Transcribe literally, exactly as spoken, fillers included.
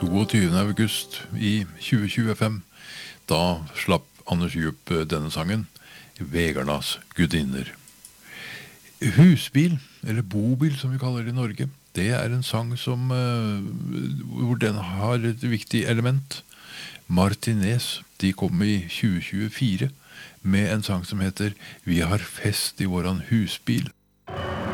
toogtyvende august i tjue tjuefem, da slapp Anders Jupp denne sangen, Vegarnas gudinner. Husbil, eller bobil som vi kaller det i Norge, det er en sang som, hvor den har et viktig element. Martinez, de kom i tjue tjuefire med en sang som heter Vi har fest i våran husbil.